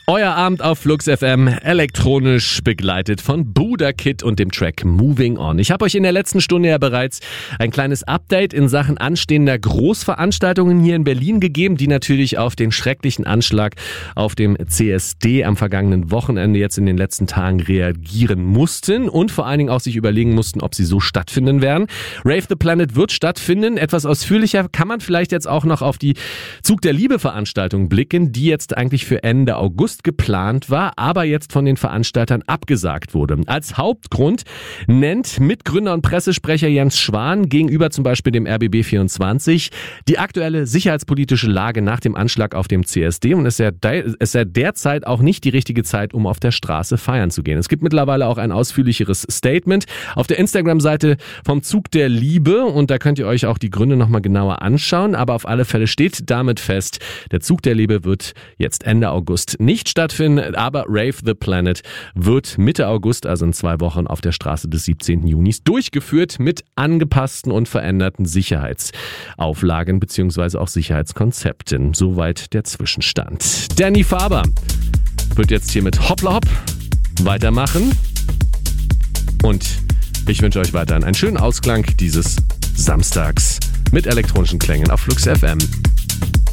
Euer Abend auf Flux FM, elektronisch begleitet von Buda Kid und dem Track Moving On. Ich habe euch in der letzten Stunde ja bereits ein kleines Update in Sachen anstehender Großveranstaltungen hier in Berlin gegeben, die natürlich auf den schrecklichen Anschlag auf dem CSD am vergangenen Wochenende jetzt in den letzten Tagen reagieren mussten und vor allen Dingen auch sich überlegen mussten, ob sie so stattfinden werden. Rave the Planet wird stattfinden. Etwas ausführlicher kann man vielleicht jetzt auch noch auf die Zug der Liebe Veranstaltung blicken, die jetzt eigentlich für Ende August geplant war, aber jetzt von den Veranstaltern abgesagt wurde. Als Hauptgrund nennt Mitgründer und Pressesprecher Jens Schwan gegenüber zum Beispiel dem RBB24 die aktuelle sicherheitspolitische Lage nach dem Anschlag auf dem CSD und es sei derzeit auch nicht die richtige Zeit, um auf der Straße feiern zu gehen. Es gibt mittlerweile auch ein ausführlicheres Statement auf der Instagram-Seite vom Zug der Liebe und da könnt ihr euch auch die Gründe nochmal genauer anschauen, aber auf alle Fälle steht damit fest, der Zug der Liebe wird jetzt Ende August nicht stattfinden, aber Rave the Planet wird Mitte August, also in 2 Wochen, auf der Straße des 17. Junis durchgeführt mit angepassten und veränderten Sicherheitsauflagen bzw. auch Sicherheitskonzepten. Soweit der Zwischenstand. Danny Faber wird jetzt hier mit Hoppla Hopp weitermachen und ich wünsche euch weiterhin einen schönen Ausklang dieses Samstags mit elektronischen Klängen auf Flux FM.